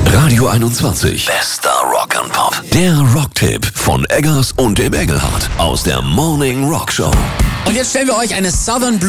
Radio 21. Bester Rock'n'Pop. Der Rocktipp von Eggers und dem Engelhardt aus der Morning Rock Show. Und jetzt stellen wir euch eine Southern Blues